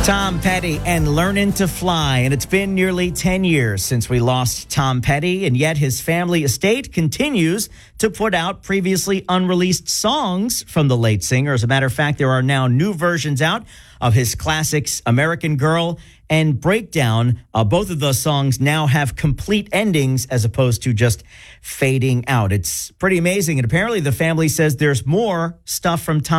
Tom Petty and Learning to Fly. And it's been nearly 10 years since we lost Tom Petty, and yet his family estate continues to put out previously unreleased songs from the late singer. As a matter of fact, there are now new versions out of his classics, American Girl and Breakdown. Both of those songs now have complete endings as opposed to just fading out. It's pretty amazing. And apparently the family says there's more stuff from Tom